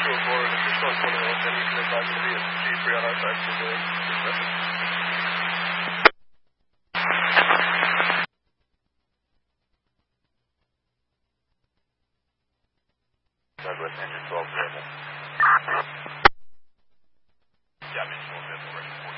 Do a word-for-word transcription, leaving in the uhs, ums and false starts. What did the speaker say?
go forward and just start pulling out, then you can advise me to see if we're on our side for the message. Douglas, engine twelve available. Damage twelve available, right?